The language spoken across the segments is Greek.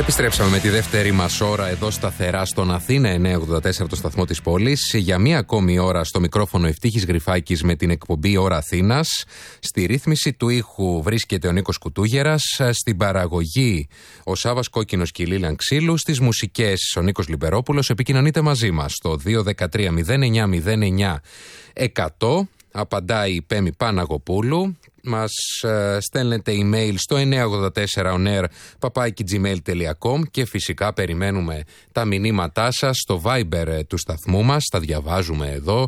Επιστρέψαμε με τη δεύτερη μας ώρα εδώ σταθερά στον Αθήνα 984, το σταθμό της πόλης. Για μία ακόμη ώρα στο μικρόφωνο Ευτύχης Γρυφάκης με την εκπομπή Ώρα Αθήνας. Στη ρύθμιση του ήχου βρίσκεται ο Νίκος Κουτούγερας. Στην παραγωγή ο Σάββας Κόκκινος και η Λίλαν Ξύλου. Στις μουσικές ο Νίκος Λιμπερόπουλος. Επικοινωνείτε μαζί μας στο 213-0909-100. Απαντάει η Πέμη Παναγοπούλου. Μας στέλνετε email στο 984onair@gmail.com και φυσικά περιμένουμε τα μηνύματά σας στο Viber του σταθμού μας. Τα διαβάζουμε εδώ.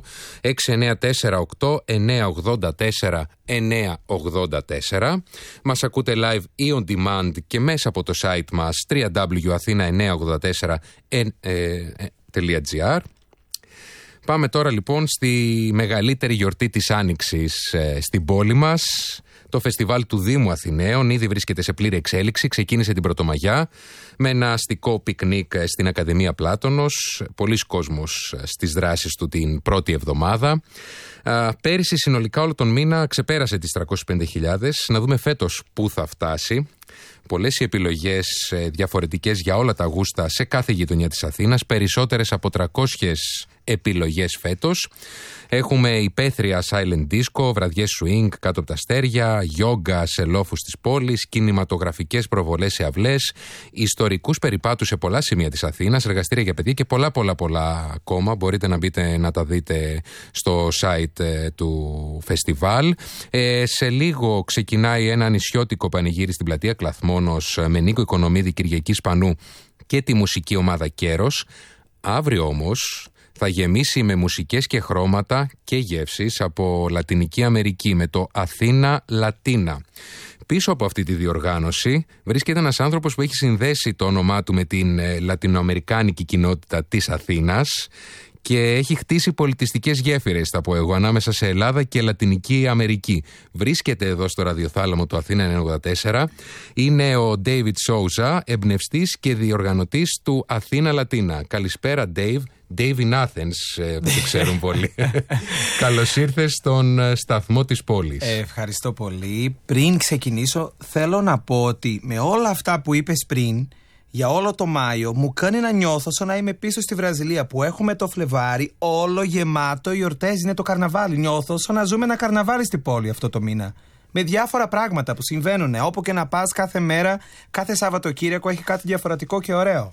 6948-984-984. Μας ακούτε live ή on demand και μέσα από το site μας www.athena984.gr. Πάμε τώρα λοιπόν στη μεγαλύτερη γιορτή της Άνοιξης στην πόλη μας. Το φεστιβάλ του Δήμου Αθηναίων ήδη βρίσκεται σε πλήρη εξέλιξη. Ξεκίνησε την Πρωτομαγιά με ένα αστικό πικνίκ στην Ακαδημία Πλάτωνος. Πολλοί κόσμος στις δράσεις του την πρώτη εβδομάδα. Πέρυσι συνολικά όλο τον μήνα ξεπέρασε τις 305.000. Να δούμε φέτος πού θα φτάσει. Πολλές οι επιλογές διαφορετικές για όλα τα γούστα σε κάθε γειτονιά της Αθήνας. Περισσότερες από 300 επιλογές φέτος. Έχουμε υπαίθρια silent disco, βραδιές swing κάτω από τα αστέρια, γιόγκα σε λόφους της πόλης, κινηματογραφικές προβολές σε αυλές, ιστορικούς περιπάτους σε πολλά σημεία της Αθήνας, εργαστήρια για παιδιά και πολλά ακόμα. Μπορείτε να μπείτε να τα δείτε στο site του φεστιβάλ. Σε λίγο ξεκινάει ένα νησιώτικο πανηγύρι στην πλατεία Κλαθμόνος με Νίκο Οικονομίδη, Κυριακή Σπανού και τη μουσική ομάδα Κέρος. Αύριο όμως θα γεμίσει με μουσικές και χρώματα και γεύσεις από Λατινική Αμερική με το Αθήνα Λατίνα. Πίσω από αυτή τη διοργάνωση βρίσκεται ένας άνθρωπος που έχει συνδέσει το όνομά του με την λατινοαμερικάνικη κοινότητα της Αθήνας και έχει χτίσει πολιτιστικές γέφυρες, θα πω εγώ, ανάμεσα σε Ελλάδα και Λατινική Αμερική. Βρίσκεται εδώ στο ραδιοθάλαμο του Αθήνα 984. Είναι ο David Souza, εμπνευστής και διοργανωτής του Αθήνα Λατίνα. Καλησπέρα, Dave. Dave in Athens, που το ξέρουν πολύ. Καλώς ήρθες στον σταθμό της πόλης. Ευχαριστώ πολύ. Πριν ξεκινήσω, θέλω να πω ότι με όλα αυτά που είπες πριν, για όλο το Μάιο, μου κάνει να νιώθω σαν να είμαι πίσω στη Βραζιλία, που έχουμε το Φλεβάρι όλο γεμάτο γιορτές, είναι το καρναβάλι. Νιώθω σαν να ζούμε ένα καρναβάλι στην πόλη αυτό το μήνα. Με διάφορα πράγματα που συμβαίνουν. Όπου και να πας, κάθε μέρα, κάθε Σαββατοκύριακο έχει κάτι διαφορετικό και ωραίο.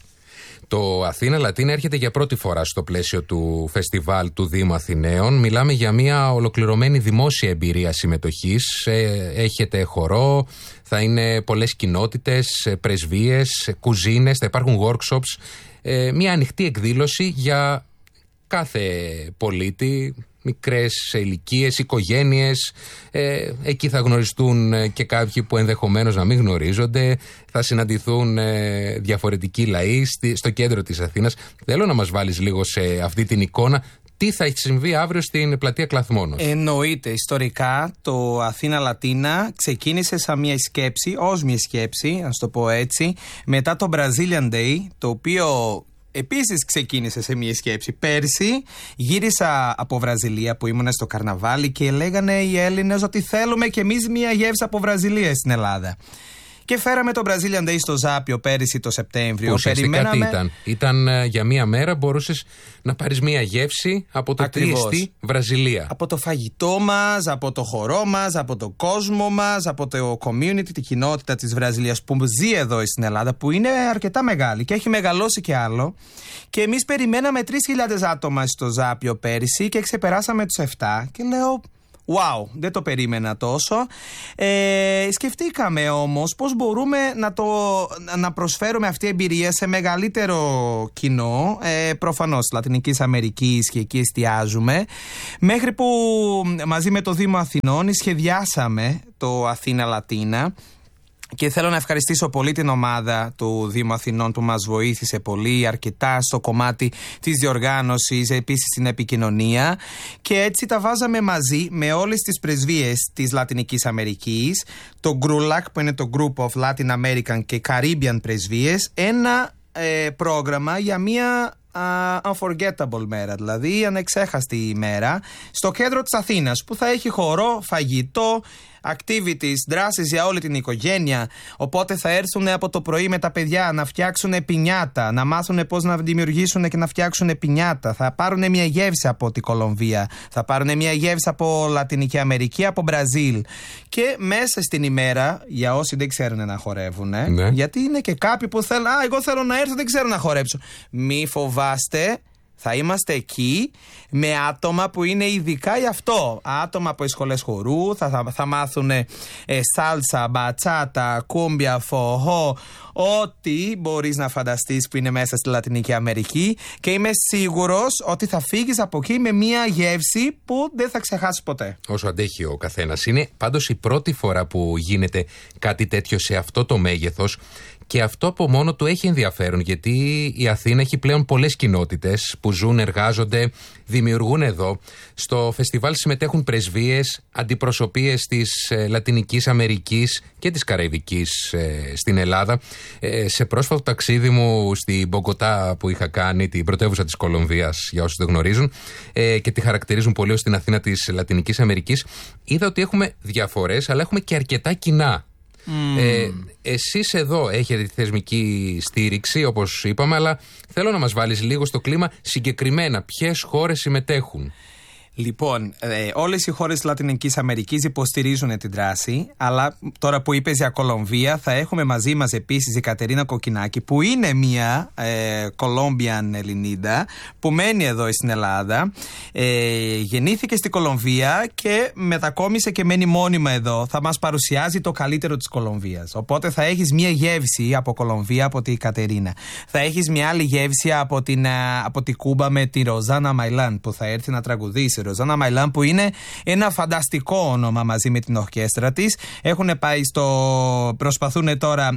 Το Αθήνα Λατίνα έρχεται για πρώτη φορά στο πλαίσιο του φεστιβάλ του Δήμου Αθηναίων. Μιλάμε για μια ολοκληρωμένη δημόσια εμπειρία συμμετοχής. Έχετε χορό, θα είναι πολλές κοινότητες, πρεσβείες, κουζίνες, θα υπάρχουν workshops. Μια ανοιχτή εκδήλωση για κάθε πολίτη, μικρές ηλικίες, οικογένειες. Εκεί θα γνωριστούν και κάποιοι που ενδεχομένως να μην γνωρίζονται. Θα συναντηθούν διαφορετικοί λαοί στο κέντρο της Αθήνας. Θέλω να μας βάλεις λίγο σε αυτή την εικόνα. Τι θα έχει συμβεί αύριο στην πλατεία Κλαθμόνος? Εννοείται, ιστορικά το Αθήνα Λατίνα ξεκίνησε σαν μια σκέψη, ως μια σκέψη, ας το πω έτσι, μετά το Brazilian Day, το οποίο επίσης ξεκίνησε σε μια σκέψη. Πέρσι γύρισα από Βραζιλία που ήμουν στο καρναβάλι και λέγανε οι Έλληνες ότι θέλουμε κι εμείς μια γεύση από Βραζιλία στην Ελλάδα. Και φέραμε το Brazilian Day στο Ζάπιο πέρυσι το Σεπτέμβριο. Ουσιαστικά τι ήταν για μία μέρα μπορούσες να πάρεις μία γεύση από το τι εστί Βραζιλία. Από το φαγητό μας, από το χορό μας, από το κόσμο μας, από το community, την κοινότητα της Βραζιλίας που ζει εδώ στην Ελλάδα, που είναι αρκετά μεγάλη και έχει μεγαλώσει κι άλλο. Και εμείς περιμέναμε 3.000 άτομα στο Ζάπιο πέρυσι και ξεπεράσαμε τους 7 και λέω... Wow, δεν το περίμενα τόσο. Σκεφτήκαμε όμως πώς μπορούμε να προσφέρουμε αυτή η εμπειρία σε μεγαλύτερο κοινό, προφανώς Λατινικής Αμερικής, και εκεί εστιάζουμε, μέχρι που μαζί με το Δήμο Αθηνών σχεδιάσαμε το Αθήνα Λατίνα. Και θέλω να ευχαριστήσω πολύ την ομάδα του Δήμου Αθηνών που μας βοήθησε πολύ αρκετά στο κομμάτι της διοργάνωσης, επίσης στην επικοινωνία, και έτσι τα βάζαμε μαζί με όλες τις πρεσβείες της Λατινικής Αμερικής, το GRULAC που είναι το Group of Latin American και Caribbean πρεσβείες, ένα πρόγραμμα για μια unforgettable μέρα, δηλαδή ανεξέχαστη ημέρα στο κέντρο της Αθήνας, που θα έχει χορό, φαγητό, activities, δράσεις για όλη την οικογένεια. Οπότε θα έρθουν από το πρωί με τα παιδιά να φτιάξουν πινιάτα, να μάθουν πώς να δημιουργήσουν και να φτιάξουν πινιάτα. Θα πάρουν μια γεύση από την Κολομβία, θα πάρουν μια γεύση από Λατινική Αμερική, από Μπραζίλ. Και μέσα στην ημέρα, για όσοι δεν ξέρουν να χορεύουν, γιατί είναι και κάποιοι που θέλουν, εγώ θέλω να έρθω, δεν ξέρω να χορέψω. Μη φοβάστε. Θα είμαστε εκεί με άτομα που είναι ειδικά γι' αυτό. Άτομα από σχολές χορού, θα μάθουν σάλσα, μπατσάτα, κούμπια, φοχό, ό,τι μπορείς να φανταστείς που είναι μέσα στη Λατινική Αμερική. Και είμαι σίγουρος ότι θα φύγεις από εκεί με μια γεύση που δεν θα ξεχάσεις ποτέ. Όσο αντέχει ο καθένας. Είναι πάντως η πρώτη φορά που γίνεται κάτι τέτοιο σε αυτό το μέγεθος. Και αυτό από μόνο του έχει ενδιαφέρον, γιατί η Αθήνα έχει πλέον πολλές κοινότητες που ζουν, εργάζονται, δημιουργούν εδώ. Στο φεστιβάλ συμμετέχουν πρεσβείες, αντιπροσωπείες της Λατινικής Αμερικής και της Καραϊβικής στην Ελλάδα. Σε πρόσφατο ταξίδι μου στην Μπογκοτά που είχα κάνει, την πρωτεύουσα της Κολομβίας, για όσους δεν γνωρίζουν, και τη χαρακτηρίζουν πολύ ως την Αθήνα της Λατινικής Αμερικής, είδα ότι έχουμε διαφορές, αλλά έχουμε και αρκετά κοινά. Εσείς εδώ έχετε τη θεσμική στήριξη, όπως είπαμε, αλλά θέλω να μας βάλεις λίγο στο κλίμα συγκεκριμένα. Ποιες χώρες συμμετέχουν? Λοιπόν, όλες οι χώρες της Λατινικής Αμερικής υποστηρίζουν την δράση, αλλά τώρα που είπες για Κολομβία, θα έχουμε μαζί μας επίσης η Κατερίνα Κοκκινάκη, που είναι μια Colombian Ελληνίδα που μένει εδώ στην Ελλάδα. Γεννήθηκε στην Κολομβία και μετακόμισε και μένει μόνιμα εδώ. Θα μας παρουσιάζει το καλύτερο της Κολομβίας. Οπότε θα έχεις μια γεύση από Κολομβία από την Κατερίνα. Θα έχεις μια άλλη γεύση από την Κούμπα με τη Ροζάνα Μαϊλάν, που θα έρθει να τραγουδήσει. Ροζάνα Μαϊλάν, που είναι ένα φανταστικό όνομα μαζί με την ορκέστρα της. Έχουν πάει προσπαθούν τώρα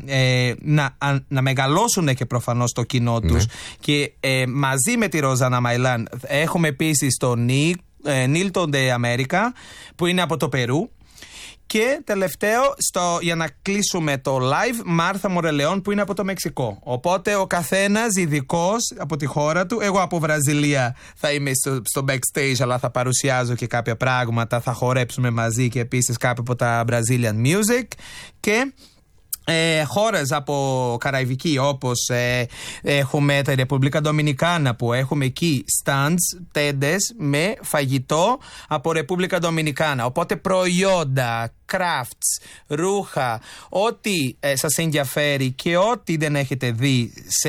να μεγαλώσουν και προφανώς το κοινό τους. Και μαζί με τη Ροζάνα Μαϊλάν έχουμε επίσης τον Νίλτον Ντε Αμέρικα, που είναι από το Περού. Και τελευταίο, για να κλείσουμε το live, Μάρθα Μορελεόν, που είναι από το Μεξικό. Οπότε ο καθένας ειδικός από τη χώρα του. Εγώ από Βραζιλία θα είμαι στο backstage, αλλά θα παρουσιάζω και κάποια πράγματα. Θα χορέψουμε μαζί και επίσης κάποια από τα Brazilian Music. Και χώρες από Καραϊβική, όπως έχουμε τη Ρεπουμπλίκα Ντομινικάνα, που έχουμε εκεί stands, τέντες με φαγητό από Ρεπουμπλίκα Ντομινικάνα. Οπότε προϊόντα, crafts, ρούχα, ό,τι σας ενδιαφέρει και ό,τι δεν έχετε δει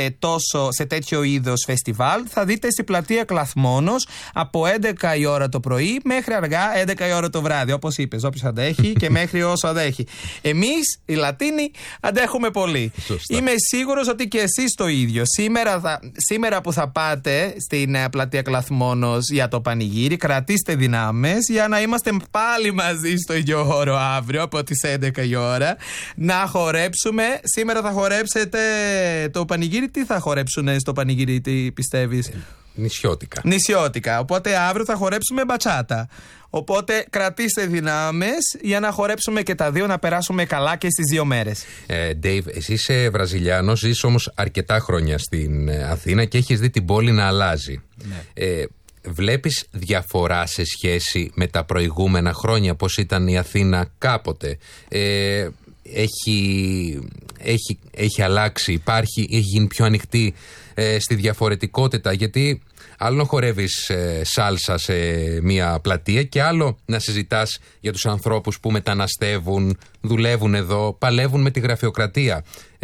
σε τέτοιο είδος φεστιβάλ, θα δείτε στη πλατεία Κλαθμόνος από 11 η ώρα το πρωί μέχρι αργά 11 η ώρα το βράδυ. Όπως είπες, όποιος αντέχει και μέχρι όσο αντέχει. Εμείς, οι Λατίνοι, αντέχουμε πολύ. Σωστά. Είμαι σίγουρος ότι και εσείς το ίδιο. Σήμερα που θα πάτε στην πλατεία Κλαθμόνος για το πανηγύρι, κρατήστε δυνάμεις για να είμαστε πάλι μαζί στο ίδιο χώρο αύριο από τις 11 η ώρα να χορέψουμε. Σήμερα θα χορέψετε το πανηγύρι. Τι θα χορέψουν στο πανηγύρι, τι πιστεύεις? Νησιώτικα. Οπότε αύριο θα χορέψουμε μπατσάτα. Οπότε κρατήστε δυνάμεις για να χορέψουμε και τα δύο, να περάσουμε καλά και στις 2 μέρες. Dave, εσύ είσαι Βραζιλιάνος, ζεις όμως αρκετά χρόνια στην Αθήνα και έχεις δει την πόλη να αλλάζει. Ναι. Βλέπεις διαφορά σε σχέση με τα προηγούμενα χρόνια, πώς ήταν η Αθήνα κάποτε? Έχει αλλάξει, έχει γίνει πιο ανοιχτή στη διαφορετικότητα? Γιατί άλλο να χορεύεις σάλσα σε μια πλατεία και άλλο να συζητάς για τους ανθρώπους που μεταναστεύουν, δουλεύουν εδώ, παλεύουν με τη γραφειοκρατία.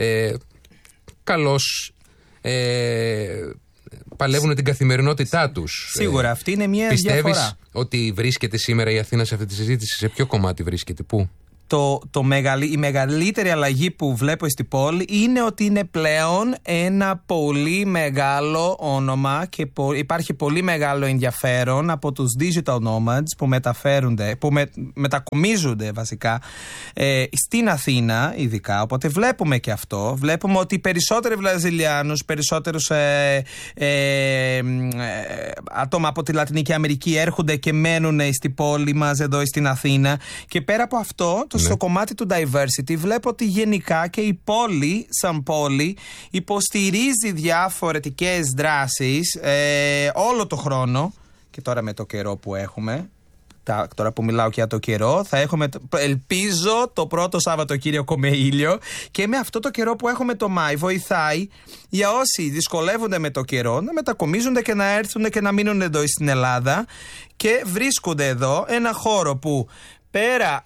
Παλεύουν την καθημερινότητά τους. Σίγουρα, αυτή είναι μια διαφορά. Πιστεύεις ότι βρίσκεται σήμερα η Αθήνα σε αυτή τη συζήτηση? Σε ποιο κομμάτι βρίσκεται, πού? Η μεγαλύτερη αλλαγή που βλέπω στην πόλη είναι ότι είναι πλέον ένα πολύ μεγάλο όνομα και υπάρχει πολύ μεγάλο ενδιαφέρον από τους digital nomads που μετακομίζονται βασικά στην Αθήνα ειδικά. Οπότε βλέπουμε και αυτό. Βλέπουμε ότι περισσότεροι Βραζιλιάνους, περισσότερους άτομα από τη Λατινική Αμερική έρχονται και μένουν στην πόλη μας εδώ στην Αθήνα. Και πέρα από αυτό, στο κομμάτι του diversity, βλέπω ότι γενικά και η πόλη σαν πόλη υποστηρίζει διαφορετικές δράσεις όλο το χρόνο, και τώρα με το καιρό που έχουμε τώρα που μιλάω και για το καιρό, θα έχουμε, ελπίζω, το πρώτο Σαββατοκύριακο με ήλιο, και με αυτό το καιρό που έχουμε το Μάη βοηθάει για όσοι δυσκολεύονται με το καιρό να μετακομίζονται και να έρθουν και να μείνουν εδώ στην Ελλάδα και βρίσκονται εδώ ένα χώρο που πέρα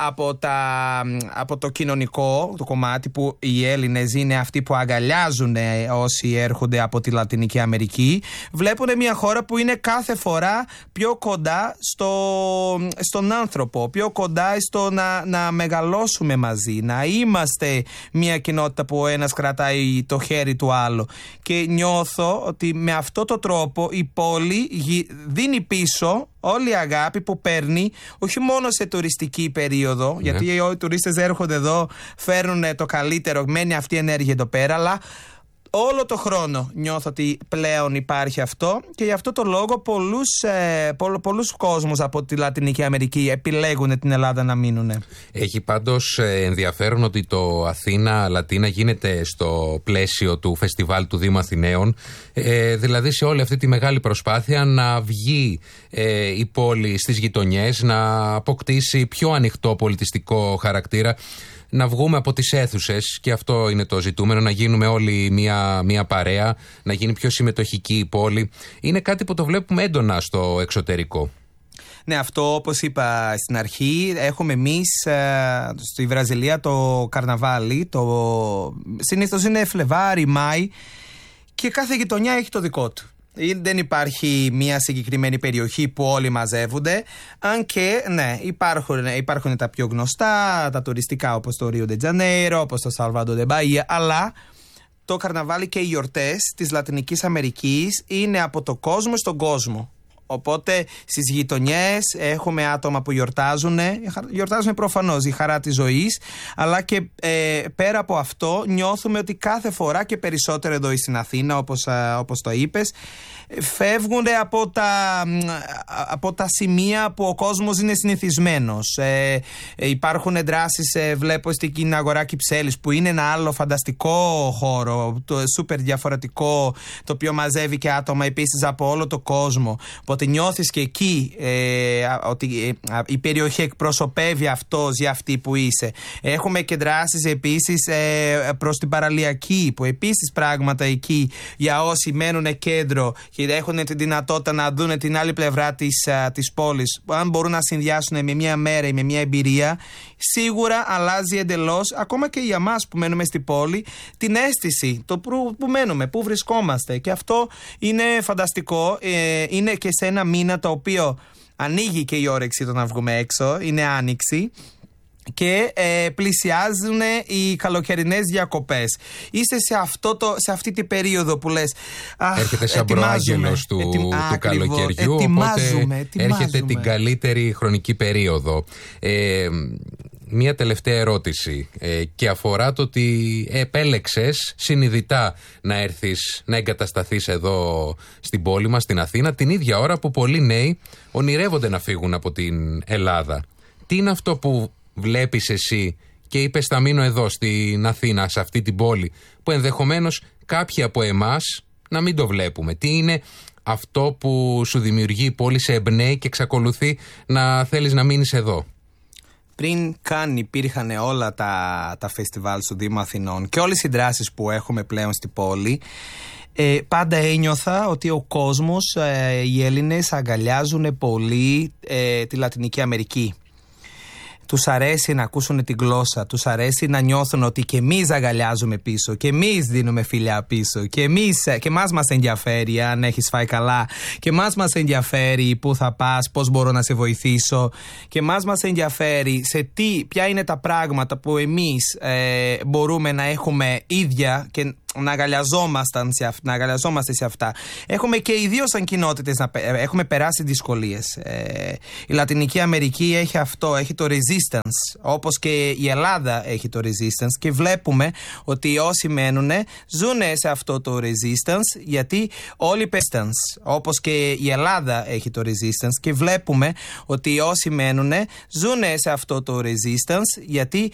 από το κοινωνικό, το κομμάτι που οι Έλληνες είναι αυτοί που αγκαλιάζουν όσοι έρχονται από τη Λατινική Αμερική, βλέπουν μια χώρα που είναι κάθε φορά πιο κοντά στον άνθρωπο, πιο κοντά στο να μεγαλώσουμε μαζί, να είμαστε μια κοινότητα που ο ένας κρατάει το χέρι του άλλου. Και νιώθω ότι με αυτό το τρόπο η πόλη δίνει πίσω όλη η αγάπη που παίρνει, όχι μόνο σε τουριστική περίοδο, γιατί οι τουρίστες έρχονται εδώ, φέρνουν το καλύτερο, μένει αυτή η ενέργεια εδώ πέρα, αλλά όλο το χρόνο νιώθω ότι πλέον υπάρχει αυτό, και γι' αυτό το λόγο πολλούς κόσμους από τη Λατινική Αμερική επιλέγουν την Ελλάδα να μείνουν. Έχει πάντως ενδιαφέρον ότι το Αθήνα Λατίνα γίνεται στο πλαίσιο του φεστιβάλ του Δήμου Αθηναίων, δηλαδή σε όλη αυτή τη μεγάλη προσπάθεια να βγει η πόλη στις γειτονιές, να αποκτήσει πιο ανοιχτό πολιτιστικό χαρακτήρα, να βγούμε από τις αίθουσες, και αυτό είναι το ζητούμενο, να γίνουμε όλοι μια παρέα, να γίνει πιο συμμετοχική η πόλη. Είναι κάτι που το βλέπουμε έντονα στο εξωτερικό. Ναι, αυτό όπως είπα στην αρχή, έχουμε εμείς στη Βραζιλία το καρναβάλι, συνήθως είναι Φλεβάρι, Μάη, και κάθε γειτονιά έχει το δικό του. Δεν υπάρχει μια συγκεκριμένη περιοχή που όλοι μαζεύονται, αν και ναι, υπάρχουν τα πιο γνωστά, τα τουριστικά, όπως το Ρίο ντε Τζανέιρο, όπως το Σαλβάντο ντε Μπαΐα, αλλά το καρναβάλι και οι γιορτές της Λατινικής Αμερικής είναι από το κόσμο στον κόσμο. Οπότε στις γειτονιές έχουμε άτομα που γιορτάζουν προφανώς η χαρά της ζωής, αλλά και πέρα από αυτό νιώθουμε ότι κάθε φορά και περισσότερο εδώ στην Αθήνα, όπως το είπες, φεύγουν από τα σημεία που ο κόσμος είναι συνηθισμένος. Υπάρχουν δράσεις, βλέπω στην αγορά Κυψέλης, που είναι ένα άλλο φανταστικό χώρο, σούπερ διαφορετικό, το οποίο μαζεύει και άτομα επίσης από όλο το κόσμο. Οπότε νιώθεις και εκεί ότι η περιοχή εκπροσωπεύει αυτός ή αυτή που είσαι. Έχουμε και δράσεις επίσης προς την παραλιακή, που επίσης πράγματα εκεί για όσοι μένουν κέντρο και έχουν τη δυνατότητα να δουν την άλλη πλευρά της πόλης, αν μπορούν να συνδυάσουν με μια μέρα ή με μια εμπειρία, σίγουρα αλλάζει εντελώς, ακόμα και για μας που μένουμε στην πόλη, την αίσθηση, το που μένουμε, που βρισκόμαστε. Και αυτό είναι φανταστικό. Είναι και σε ένα μήνα το οποίο ανοίγει και η όρεξη το να βγούμε έξω, είναι άνοιξη, και πλησιάζουν οι καλοκαιρινές διακοπές. Είστε σε αυτή την περίοδο που λες έρχεται σαν προάγγελος του καλοκαιριού, οπότε έρχεται την καλύτερη χρονική περίοδο. Μία τελευταία ερώτηση, και αφορά το ότι επέλεξες συνειδητά να έρθεις, να εγκατασταθείς εδώ στην πόλη μας, στην Αθήνα, την ίδια ώρα που πολλοί νέοι ονειρεύονται να φύγουν από την Ελλάδα. Τι είναι αυτό που βλέπεις εσύ και είπες θα μείνω εδώ στην Αθήνα, σε αυτή την πόλη, που ενδεχομένως κάποιοι από εμάς να μην το βλέπουμε? Τι είναι αυτό που σου δημιουργεί η πόλη, σε εμπνέει και εξακολουθεί να θέλεις να μείνεις εδώ? Πριν καν υπήρχαν όλα τα φεστιβάλ του Δήμου Αθηνών και όλες οι δράσεις που έχουμε πλέον στην πόλη, πάντα ένιωθα ότι ο κόσμος, οι Έλληνες αγκαλιάζουν πολύ τη Λατινική Αμερική. Τους αρέσει να ακούσουν την γλώσσα, τους αρέσει να νιώθουν ότι και εμείς αγκαλιάζουμε πίσω, και εμείς δίνουμε φιλιά πίσω, και εμάς μας ενδιαφέρει αν έχεις φάει καλά, και μας ενδιαφέρει πού θα πας, πώς μπορώ να σε βοηθήσω, και μας ενδιαφέρει ποια είναι τα πράγματα που εμείς μπορούμε να έχουμε ίδια και να αγκαλιαζόμαστε σε αυτά. Έχουμε και ιδίως σαν κοινότητες έχουμε περάσει δυσκολίες. Η Λατινική Αμερική έχει αυτό, έχει το resistance, όπως και η Ελλάδα έχει το resistance, και βλέπουμε ότι όσοι μένουν ζουν σε αυτό το resistance, γιατί όλοι resistance, όπως και η Ελλάδα έχει το resistance, και βλέπουμε ότι όσοι μένουν ζουν σε αυτό το resistance, γιατί